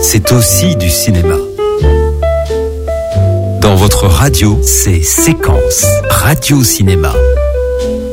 c'est aussi du cinéma. Dans votre radio, c'est Séquence Radio Cinéma.